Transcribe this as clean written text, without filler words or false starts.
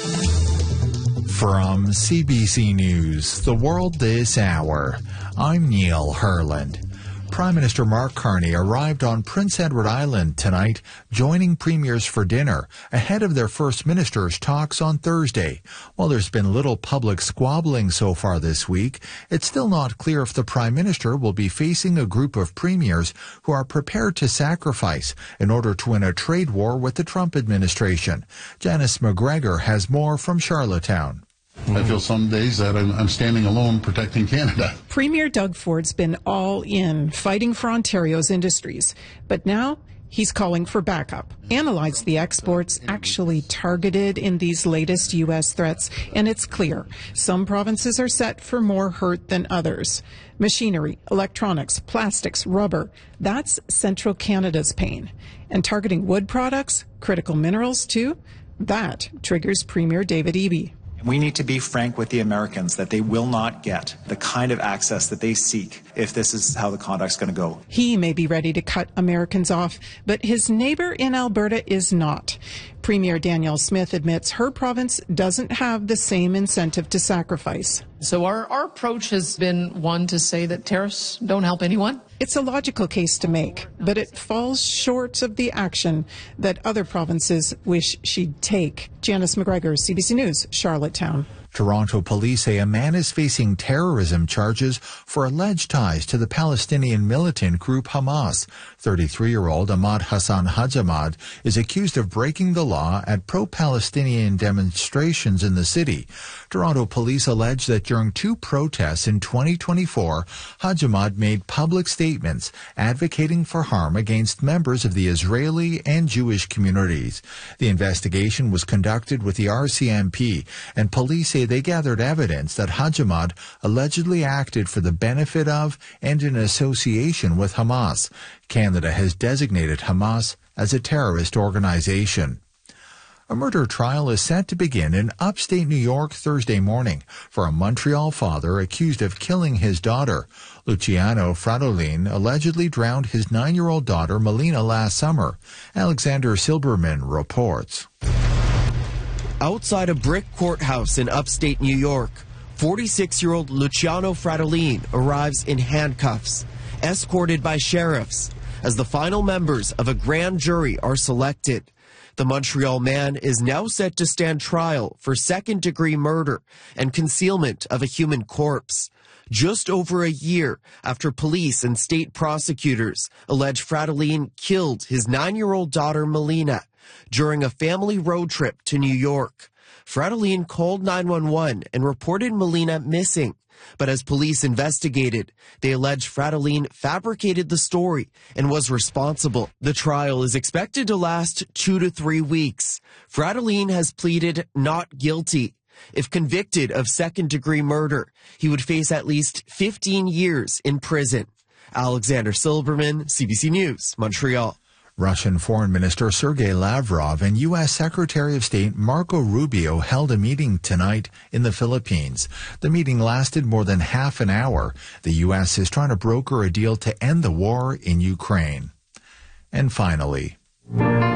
From CBC News, The World This Hour, I'm Neil Herland. Prime Minister Mark Carney arrived on Prince Edward Island tonight, joining premiers for dinner ahead of their First Ministers' talks on Thursday. While there's been little public squabbling so far this week, it's still not clear if the Prime Minister will be facing a group of premiers who are prepared to sacrifice in order to win a trade war with the Trump administration. Janice McGregor has more from Charlottetown. I feel some days that I'm standing alone protecting Canada. Premier Doug Ford's been all in, fighting for Ontario's industries. But now he's calling for backup. Analyze the exports actually targeted in these latest U.S. threats, and it's clear some provinces are set for more hurt than others. Machinery, electronics, plastics, rubber, that's central Canada's pain. And targeting wood products, critical minerals too, that triggers Premier David Eby. We need to be frank with the Americans that they will not get the kind of access that they seek if this is how the conduct's going to go. He may be ready to cut Americans off, but his neighbor in Alberta is not. Premier Danielle Smith admits her province doesn't have the same incentive to sacrifice. So our approach has been one to say that tariffs don't help anyone. It's a logical case to make, but it falls short of the action that other provinces wish she'd take. Janice McGregor, CBC News, Charlottetown. Toronto police say a man is facing terrorism charges for alleged ties to the Palestinian militant group Hamas. 33-year-old Ahmad Hassan Hajamad is accused of breaking the law at pro-Palestinian demonstrations in the city. Toronto police allege that during two protests in 2024, Hajamad made public statements advocating for harm against members of the Israeli and Jewish communities. The investigation was conducted with the RCMP, and police say they gathered evidence that Hajamad allegedly acted for the benefit of and in association with Hamas. Canada has designated Hamas as a terrorist organization. A murder trial is set to begin in upstate New York Thursday morning for a Montreal father accused of killing his daughter. Luciano Fratellin allegedly drowned his 9-year-old daughter Melina last summer. Alexander Silberman reports. Outside a brick courthouse in upstate New York, 46-year-old Luciano Fratellin arrives in handcuffs, escorted by sheriffs, as the final members of a grand jury are selected. The Montreal man is now set to stand trial for second-degree murder and concealment of a human corpse. Just over a year after police and state prosecutors allege Fratellin killed his 9-year-old daughter Melina during a family road trip to New York. Fratellin called 911 and reported Melina missing. But as police investigated, they alleged Fratellin fabricated the story and was responsible. The trial is expected to last 2 to 3 weeks. Fratellin has pleaded not guilty. If convicted of second-degree murder, he would face at least 15 years in prison. Alexander Silberman, CBC News, Montreal. Russian Foreign Minister Sergei Lavrov and U.S. Secretary of State Marco Rubio held a meeting tonight in the Philippines. The meeting lasted more than half an hour. The U.S. is trying to broker a deal to end the war in Ukraine. And finally,